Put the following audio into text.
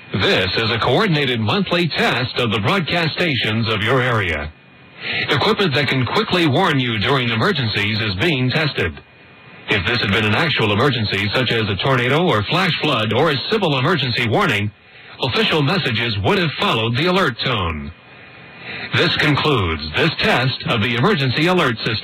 This is a coordinated monthly test of the broadcast stations of your area. Equipment that can quickly warn you during emergencies is being tested. If this had been an actual emergency, such as a tornado or flash flood or a civil emergency warning, official messages would have followed the alert tone. This concludes this test of the emergency alert system.